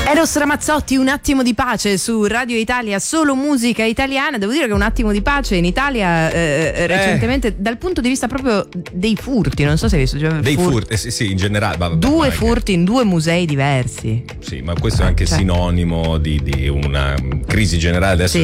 Eros Ramazzotti, Un attimo di pace su Radio Italia, solo musica italiana. Devo dire che Un attimo di pace in Italia recentemente, dal punto di vista proprio dei furti, non so se hai visto, cioè, dei furti, sì, in generale. Due furti in due musei diversi. Sì, ma questo è anche sinonimo di una crisi generale. Adesso